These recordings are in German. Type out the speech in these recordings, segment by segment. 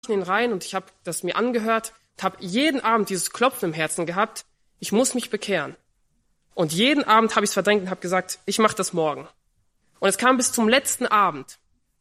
in den Reihen und ich habe das mir angehört und habe jeden Abend dieses Klopfen im Herzen gehabt, ich muss mich bekehren. Und jeden Abend habe ich es verdrängt und habe gesagt, ich mache das morgen. Und es kam bis zum letzten Abend.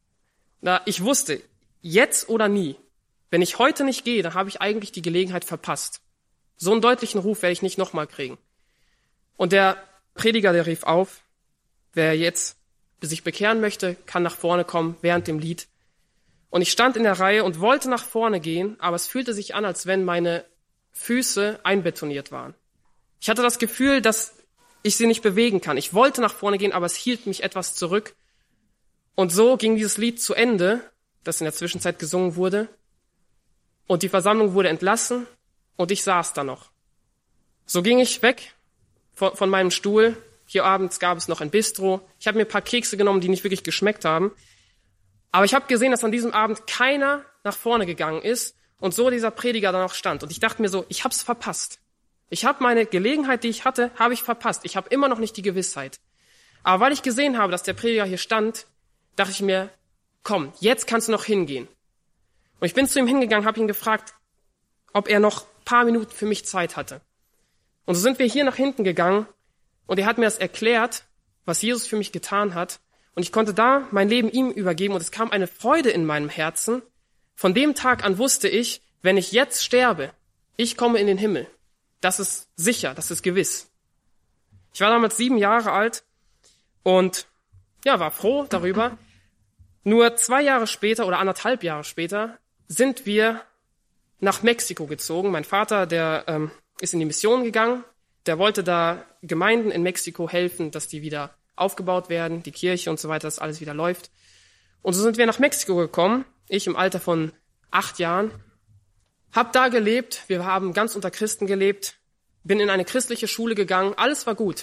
Ich wusste, jetzt oder nie. Wenn ich heute nicht gehe, dann habe ich eigentlich die Gelegenheit verpasst. So einen deutlichen Ruf werde ich nicht nochmal kriegen. Und der Prediger, der rief auf, wer jetzt sich bekehren möchte, kann nach vorne kommen während dem Lied. Und ich stand in der Reihe und wollte nach vorne gehen, aber es fühlte sich an, als wenn meine Füße einbetoniert waren. Ich hatte das Gefühl, dass ich sie nicht bewegen kann. Ich wollte nach vorne gehen, aber es hielt mich etwas zurück. Und so ging dieses Lied zu Ende, das in der Zwischenzeit gesungen wurde. Und die Versammlung wurde entlassen und ich saß da noch. So ging ich weg von meinem Stuhl. Hier abends gab es noch ein Bistro. Ich habe mir ein paar Kekse genommen, die nicht wirklich geschmeckt haben. Aber ich habe gesehen, dass an diesem Abend keiner nach vorne gegangen ist und so dieser Prediger da noch stand. Und ich dachte mir so, ich hab's verpasst. Ich habe meine Gelegenheit, die ich hatte, habe ich verpasst. Ich habe immer noch nicht die Gewissheit. Aber weil ich gesehen habe, dass der Prediger hier stand, dachte ich mir, komm, jetzt kannst du noch hingehen. Und ich bin zu ihm hingegangen, habe ihn gefragt, ob er noch ein paar Minuten für mich Zeit hatte. Und so sind wir hier nach hinten gegangen und er hat mir das erklärt, was Jesus für mich getan hat. Und ich konnte da mein Leben ihm übergeben und es kam eine Freude in meinem Herzen. Von dem Tag an wusste ich, wenn ich jetzt sterbe, ich komme in den Himmel. Das ist sicher, das ist gewiss. Ich war damals 7 Jahre alt und war froh darüber. Nur 2 Jahre später oder 1,5 Jahre später sind wir nach Mexiko gezogen. Mein Vater, der ist in die Mission gegangen. Der wollte da Gemeinden in Mexiko helfen, dass die wieder aufgebaut werden, die Kirche und so weiter, dass alles wieder läuft. Und so sind wir nach Mexiko gekommen. Ich im Alter von 8 Jahren. Hab da gelebt. Wir haben ganz unter Christen gelebt. Bin in eine christliche Schule gegangen. Alles war gut.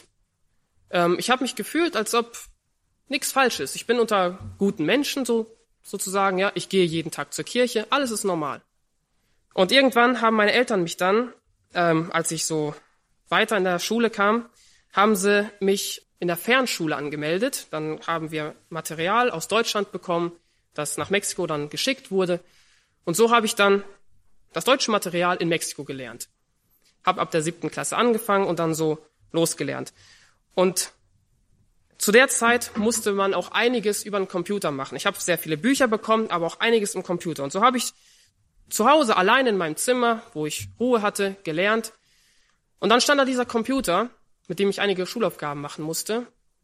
Ich habe mich gefühlt, als ob nichts falsch ist. Ich bin unter guten Menschen sozusagen. Ja, ich gehe jeden Tag zur Kirche. Alles ist normal. Und irgendwann haben meine Eltern mich dann, als ich so weiter in der Schule kam, haben sie mich in der Fernschule angemeldet. Dann haben wir Material aus Deutschland bekommen, das nach Mexiko dann geschickt wurde. Und so habe ich dann das deutsche Material in Mexiko gelernt. Habe ab der 7. Klasse angefangen und dann so losgelernt. Und zu der Zeit musste man auch einiges über den Computer machen. Ich habe sehr viele Bücher bekommen, aber auch einiges im Computer. Und so habe ich zu Hause allein in meinem Zimmer, wo ich Ruhe hatte, gelernt. Und dann stand da dieser Computer, mit dem ich einige Schulaufgaben machen musste.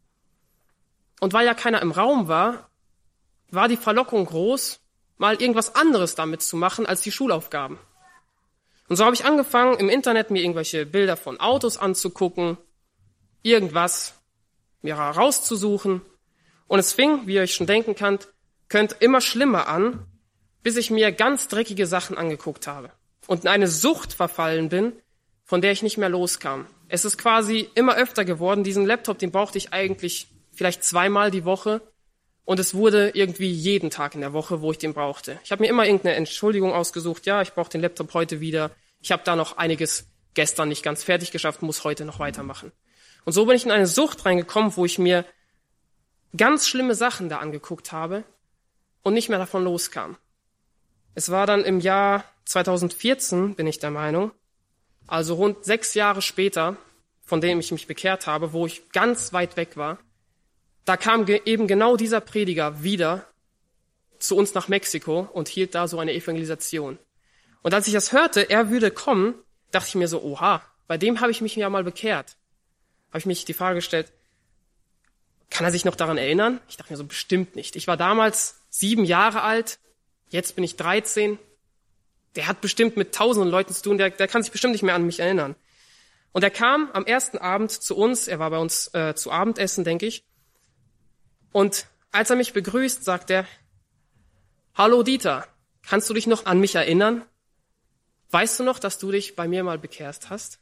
Und weil ja keiner im Raum war, war die Verlockung groß, mal irgendwas anderes damit zu machen als die Schulaufgaben. Und so habe ich angefangen, im Internet mir irgendwelche Bilder von Autos anzugucken, irgendwas mir rauszusuchen. Und es fing, wie ihr euch schon denken könnt, immer schlimmer an, bis ich mir ganz dreckige Sachen angeguckt habe und in eine Sucht verfallen bin, von der ich nicht mehr loskam. Es ist quasi immer öfter geworden. Diesen Laptop, den brauchte ich eigentlich vielleicht 2-mal die Woche. Und es wurde irgendwie jeden Tag in der Woche, wo ich den brauchte. Ich habe mir immer irgendeine Entschuldigung ausgesucht. Ja, ich brauche den Laptop heute wieder. Ich habe da noch einiges gestern nicht ganz fertig geschafft, muss heute noch weitermachen. Und so bin ich in eine Sucht reingekommen, wo ich mir ganz schlimme Sachen da angeguckt habe und nicht mehr davon loskam. Es war dann im Jahr 2014, bin ich der Meinung, also rund 6 Jahre später, von dem ich mich bekehrt habe, wo ich ganz weit weg war, da kam eben genau dieser Prediger wieder zu uns nach Mexiko und hielt da so eine Evangelisation. Und als ich das hörte, er würde kommen, dachte ich mir so, oha, bei dem habe ich mich ja mal bekehrt. Habe ich mich die Frage gestellt, kann er sich noch daran erinnern? Ich dachte mir so, bestimmt nicht. Ich war damals 7 Jahre alt, jetzt bin ich 13. Der hat bestimmt mit tausenden Leuten zu tun, der kann sich bestimmt nicht mehr an mich erinnern. Und er kam am ersten Abend zu uns, er war bei uns zu Abendessen, denke ich. Und als er mich begrüßt, sagt er, hallo Dieter, kannst du dich noch an mich erinnern? Weißt du noch, dass du dich bei mir mal bekehrt hast?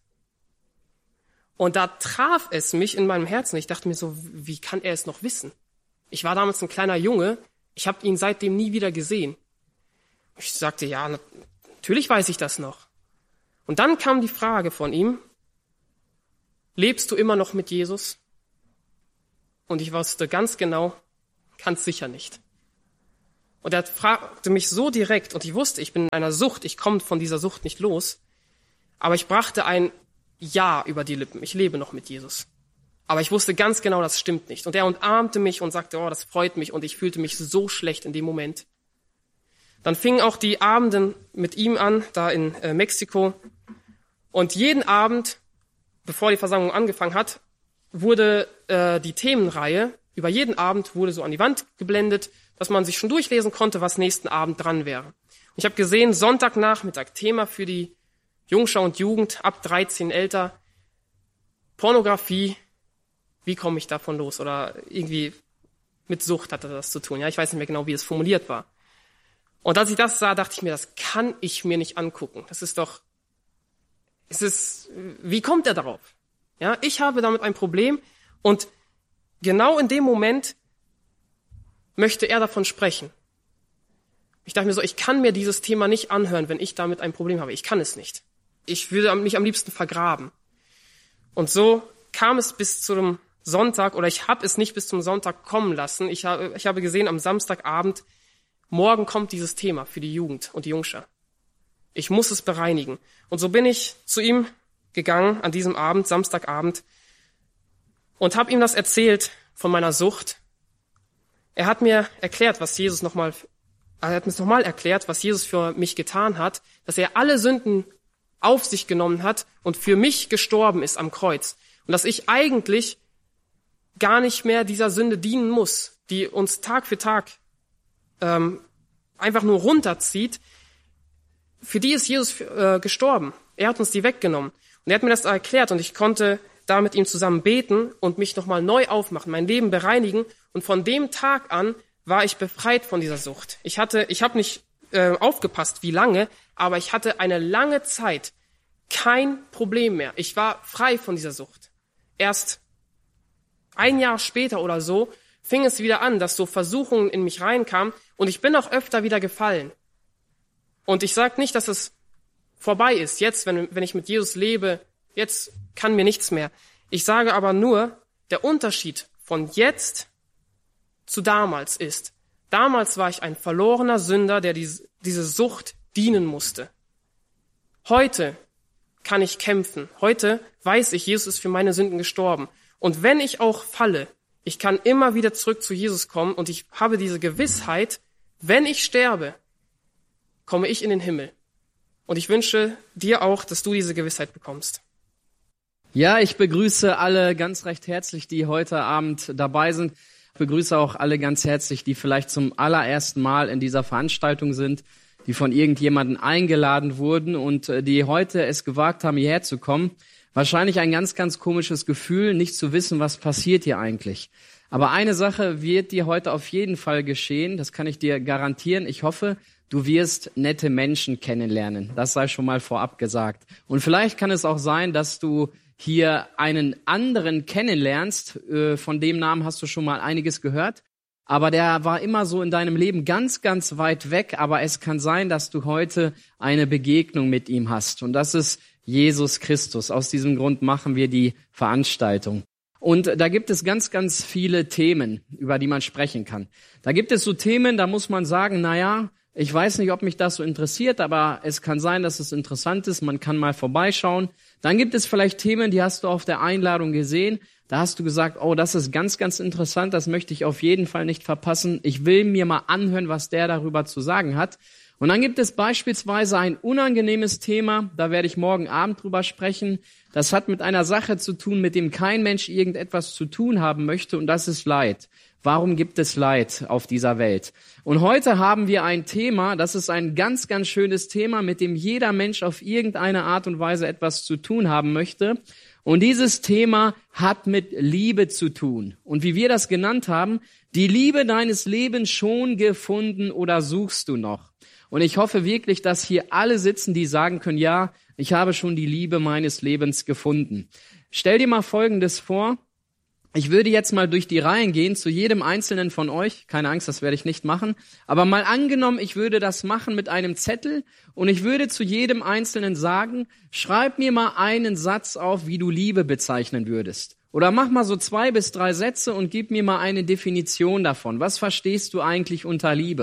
Und da traf es mich in meinem Herzen. Ich dachte mir so, wie kann er es noch wissen? Ich war damals ein kleiner Junge, ich habe ihn seitdem nie wieder gesehen. Ich sagte, ja, natürlich weiß ich das noch. Und dann kam die Frage von ihm, lebst du immer noch mit Jesus? Und ich wusste ganz genau, ganz sicher nicht. Und er fragte mich so direkt, und ich wusste, ich bin in einer Sucht, ich komme von dieser Sucht nicht los, aber ich brachte ein Ja über die Lippen. Ich lebe noch mit Jesus. Aber ich wusste ganz genau, das stimmt nicht. Und er umarmte mich und sagte, oh, das freut mich, und ich fühlte mich so schlecht in dem Moment. Dann fingen auch die Abenden mit ihm an, da in Mexiko. Und jeden Abend, bevor die Versammlung angefangen hat, wurde die Themenreihe, über jeden Abend wurde so an die Wand geblendet, dass man sich schon durchlesen konnte, was nächsten Abend dran wäre. Und ich habe gesehen, Sonntagnachmittag, Thema für die Jungschau und Jugend, ab 13 älter, Pornografie, wie komme ich davon los? Oder irgendwie mit Sucht hatte das zu tun. Ja, ich weiß nicht mehr genau, wie es formuliert war. Und als ich das sah, dachte ich mir, das kann ich mir nicht angucken. Wie kommt er darauf? Ja, ich habe damit ein Problem, und genau in dem Moment möchte er davon sprechen. Ich dachte mir so, ich kann mir dieses Thema nicht anhören, wenn ich damit ein Problem habe. Ich kann es nicht. Ich würde mich am liebsten vergraben. Und so kam es bis zu dem Sonntag, oder ich habe es nicht bis zum Sonntag kommen lassen. Ich habe gesehen, am Samstagabend, morgen kommt dieses Thema für die Jugend und die Jungschar. Ich muss es bereinigen. Und so bin ich zu ihm gegangen an diesem Abend, Samstagabend, und habe ihm das erzählt von meiner Sucht. Er hat mir erklärt, was Jesus nochmal erklärt, was Jesus für mich getan hat, dass er alle Sünden auf sich genommen hat und für mich gestorben ist am Kreuz. Und dass ich eigentlich gar nicht mehr dieser Sünde dienen muss, die uns Tag für Tag einfach nur runterzieht. Für die ist Jesus gestorben. Er hat uns die weggenommen. Und er hat mir das erklärt, und ich konnte da mit ihm zusammen beten und mich nochmal neu aufmachen, mein Leben bereinigen. Und von dem Tag an war ich befreit von dieser Sucht. Ich habe nicht aufgepasst, wie lange, aber ich hatte eine lange Zeit kein Problem mehr. Ich war frei von dieser Sucht. Erst ein Jahr später oder so fing es wieder an, dass so Versuchungen in mich reinkamen, und ich bin auch öfter wieder gefallen. Und ich sage nicht, dass es vorbei ist. Jetzt, wenn ich mit Jesus lebe, jetzt kann mir nichts mehr. Ich sage aber nur, der Unterschied von jetzt zu damals ist, damals war ich ein verlorener Sünder, der diese Sucht dienen musste. Heute kann ich kämpfen. Heute weiß ich, Jesus ist für meine Sünden gestorben. Und wenn ich auch falle, ich kann immer wieder zurück zu Jesus kommen, und ich habe diese Gewissheit, wenn ich sterbe, komme ich in den Himmel. Und ich wünsche dir auch, dass du diese Gewissheit bekommst. Ja, ich begrüße alle ganz recht herzlich, die heute Abend dabei sind. Ich begrüße auch alle ganz herzlich, die vielleicht zum allerersten Mal in dieser Veranstaltung sind, die von irgendjemandem eingeladen wurden und die heute es gewagt haben, hierher zu kommen. Wahrscheinlich ein ganz, ganz komisches Gefühl, nicht zu wissen, was passiert hier eigentlich. Aber eine Sache wird dir heute auf jeden Fall geschehen, das kann ich dir garantieren. Ich hoffe, du wirst nette Menschen kennenlernen. Das sei schon mal vorab gesagt. Und vielleicht kann es auch sein, dass du hier einen anderen kennenlernst. Von dem Namen hast du schon mal einiges gehört. Aber der war immer so in deinem Leben ganz, ganz weit weg. Aber es kann sein, dass du heute eine Begegnung mit ihm hast. Und das ist Jesus Christus. Aus diesem Grund machen wir die Veranstaltung. Und da gibt es ganz, ganz viele Themen, über die man sprechen kann. Da gibt es so Themen, da muss man sagen, naja, ich weiß nicht, ob mich das so interessiert, aber es kann sein, dass es interessant ist. Man kann mal vorbeischauen. Dann gibt es vielleicht Themen, die hast du auf der Einladung gesehen. Da hast du gesagt, oh, das ist ganz, ganz interessant. Das möchte ich auf jeden Fall nicht verpassen. Ich will mir mal anhören, was der darüber zu sagen hat. Und dann gibt es beispielsweise ein unangenehmes Thema. Da werde ich morgen Abend drüber sprechen. Das hat mit einer Sache zu tun, mit dem kein Mensch irgendetwas zu tun haben möchte. Und das ist Leid. Warum gibt es Leid auf dieser Welt? Und heute haben wir ein Thema, das ist ein ganz, ganz schönes Thema, mit dem jeder Mensch auf irgendeine Art und Weise etwas zu tun haben möchte. Und dieses Thema hat mit Liebe zu tun. Und wie wir das genannt haben, die Liebe deines Lebens schon gefunden oder suchst du noch? Und ich hoffe wirklich, dass hier alle sitzen, die sagen können, ja, ich habe schon die Liebe meines Lebens gefunden. Stell dir mal Folgendes vor. Ich würde jetzt mal durch die Reihen gehen zu jedem Einzelnen von euch. Keine Angst, das werde ich nicht machen. Aber mal angenommen, ich würde das machen mit einem Zettel und ich würde zu jedem Einzelnen sagen, schreib mir mal einen Satz auf, wie du Liebe bezeichnen würdest. Oder mach mal so 2 bis 3 Sätze und gib mir mal eine Definition davon. Was verstehst du eigentlich unter Liebe?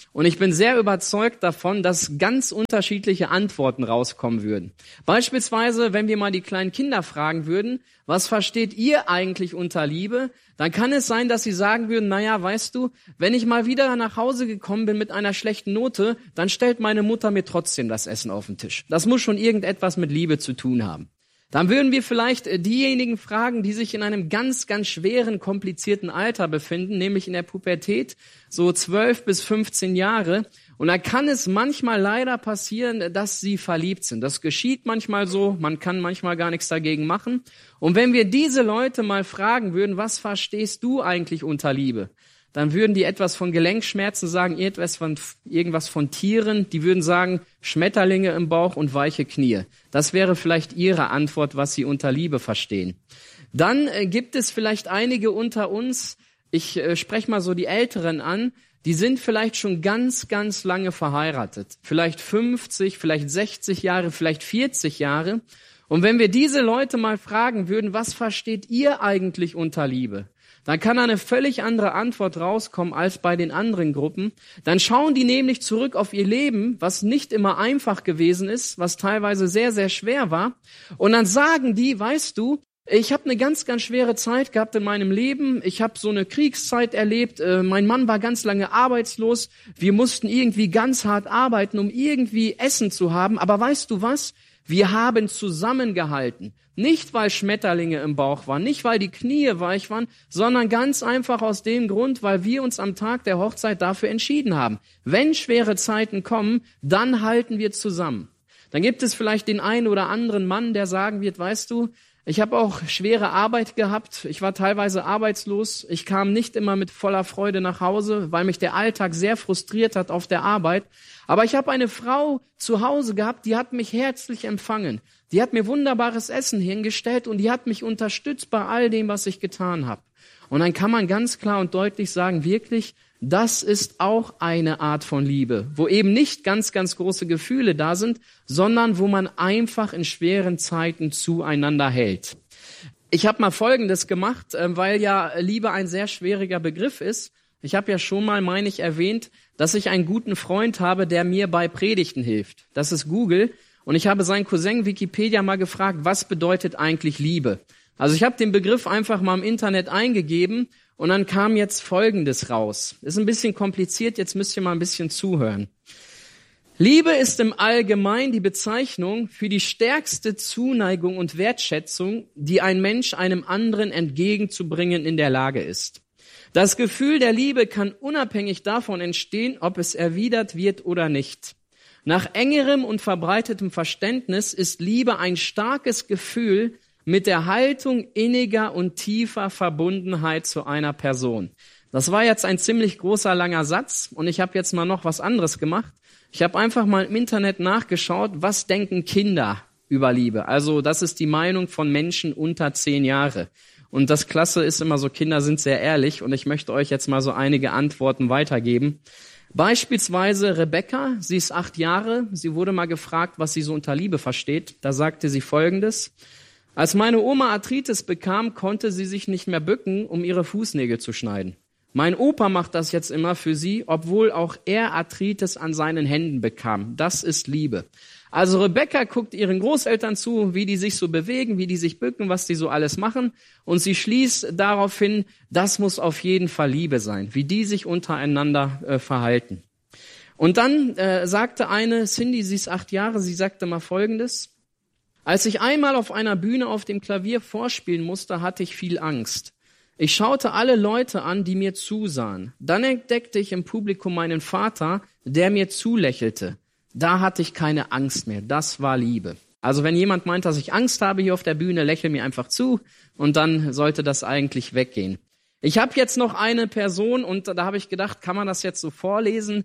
Und ich bin sehr überzeugt davon, dass ganz unterschiedliche Antworten rauskommen würden. Beispielsweise, wenn wir mal die kleinen Kinder fragen würden, was versteht ihr eigentlich unter Liebe? Dann kann es sein, dass sie sagen würden, naja, weißt du, wenn ich mal wieder nach Hause gekommen bin mit einer schlechten Note, dann stellt meine Mutter mir trotzdem das Essen auf den Tisch. Das muss schon irgendetwas mit Liebe zu tun haben. Dann würden wir vielleicht diejenigen fragen, die sich in einem ganz, ganz schweren, komplizierten Alter befinden, nämlich in der Pubertät, so 12 bis 15 Jahre. Und da kann es manchmal leider passieren, dass sie verliebt sind. Das geschieht manchmal so, man kann manchmal gar nichts dagegen machen. Und wenn wir diese Leute mal fragen würden, was verstehst du eigentlich unter Liebe? Dann würden die etwas von Gelenkschmerzen sagen, irgendwas von Tieren. Die würden sagen, Schmetterlinge im Bauch und weiche Knie. Das wäre vielleicht ihre Antwort, was sie unter Liebe verstehen. Dann gibt es vielleicht einige unter uns, ich spreche mal so die Älteren an, die sind vielleicht schon ganz, ganz lange verheiratet. Vielleicht 50, vielleicht 60 Jahre, vielleicht 40 Jahre. Und wenn wir diese Leute mal fragen würden, was versteht ihr eigentlich unter Liebe? Dann kann eine völlig andere Antwort rauskommen als bei den anderen Gruppen. Dann schauen die nämlich zurück auf ihr Leben, was nicht immer einfach gewesen ist, was teilweise sehr, sehr schwer war. Und dann sagen die, weißt du, ich habe eine ganz, ganz schwere Zeit gehabt in meinem Leben. Ich habe so eine Kriegszeit erlebt. Mein Mann war ganz lange arbeitslos. Wir mussten irgendwie ganz hart arbeiten, um irgendwie Essen zu haben. Aber weißt du was? Wir haben zusammengehalten. Nicht, weil Schmetterlinge im Bauch waren, nicht, weil die Knie weich waren, sondern ganz einfach aus dem Grund, weil wir uns am Tag der Hochzeit dafür entschieden haben. Wenn schwere Zeiten kommen, dann halten wir zusammen. Dann gibt es vielleicht den einen oder anderen Mann, der sagen wird, weißt du, ich habe auch schwere Arbeit gehabt, ich war teilweise arbeitslos, ich kam nicht immer mit voller Freude nach Hause, weil mich der Alltag sehr frustriert hat auf der Arbeit. Aber ich habe eine Frau zu Hause gehabt, die hat mich herzlich empfangen. Die hat mir wunderbares Essen hingestellt und die hat mich unterstützt bei all dem, was ich getan habe. Und dann kann man ganz klar und deutlich sagen, wirklich, das ist auch eine Art von Liebe, wo eben nicht ganz, ganz große Gefühle da sind, sondern wo man einfach in schweren Zeiten zueinander hält. Ich habe mal Folgendes gemacht, weil ja Liebe ein sehr schwieriger Begriff ist. Ich habe ja schon mal, meine ich, erwähnt, dass ich einen guten Freund habe, der mir bei Predigten hilft. Das ist Google. Und ich habe seinen Cousin Wikipedia mal gefragt, was bedeutet eigentlich Liebe? Also ich habe den Begriff einfach mal im Internet eingegeben und dann kam jetzt Folgendes raus. Ist ein bisschen kompliziert, jetzt müsst ihr mal ein bisschen zuhören. Liebe ist im Allgemeinen die Bezeichnung für die stärkste Zuneigung und Wertschätzung, die ein Mensch einem anderen entgegenzubringen in der Lage ist. Das Gefühl der Liebe kann unabhängig davon entstehen, ob es erwidert wird oder nicht. Nach engerem und verbreitetem Verständnis ist Liebe ein starkes Gefühl mit der Haltung inniger und tiefer Verbundenheit zu einer Person. Das war jetzt ein ziemlich großer, langer Satz und ich habe jetzt mal noch was anderes gemacht. Ich habe einfach mal im Internet nachgeschaut, was denken Kinder über Liebe. Also das ist die Meinung von Menschen unter 10 Jahre. Und das Klasse ist immer so, Kinder sind sehr ehrlich und ich möchte euch jetzt mal so einige Antworten weitergeben. Beispielsweise Rebecca, sie ist 8 Jahre, sie wurde mal gefragt, was sie so unter Liebe versteht. Da sagte sie Folgendes: Als meine Oma Arthritis bekam, konnte sie sich nicht mehr bücken, um ihre Fußnägel zu schneiden. Mein Opa macht das jetzt immer für sie, obwohl auch er Arthritis an seinen Händen bekam. Das ist Liebe. Also Rebecca guckt ihren Großeltern zu, wie die sich so bewegen, wie die sich bücken, was die so alles machen. Und sie schließt darauf hin, das muss auf jeden Fall Liebe sein, wie die sich untereinander verhalten. Und dann sagte eine, Cindy, sie ist 8 Jahre, sie sagte mal Folgendes: Als ich einmal auf einer Bühne auf dem Klavier vorspielen musste, hatte ich viel Angst. Ich schaute alle Leute an, die mir zusahen. Dann entdeckte ich im Publikum meinen Vater, der mir zulächelte. Da hatte ich keine Angst mehr. Das war Liebe. Also wenn jemand meint, dass ich Angst habe hier auf der Bühne, lächel mir einfach zu und dann sollte das eigentlich weggehen. Ich habe jetzt noch eine Person und da habe ich gedacht, kann man das jetzt so vorlesen?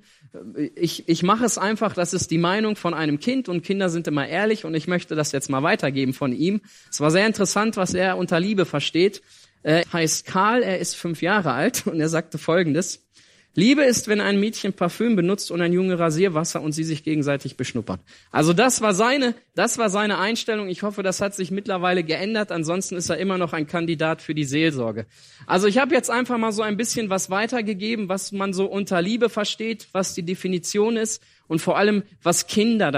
Ich mache es einfach, das ist die Meinung von einem Kind und Kinder sind immer ehrlich und ich möchte das jetzt mal weitergeben von ihm. Es war sehr interessant, was er unter Liebe versteht. Er heißt Karl, er ist 5 Jahre alt und er sagte Folgendes: Liebe ist, wenn ein Mädchen Parfüm benutzt und ein Junge Rasierwasser und sie sich gegenseitig beschnuppern. Also das war seine Einstellung. Ich hoffe, das hat sich mittlerweile geändert. Ansonsten ist er immer noch ein Kandidat für die Seelsorge. Also ich habe jetzt einfach mal so ein bisschen was weitergegeben, was man so unter Liebe versteht, was die Definition ist und vor allem, was Kinder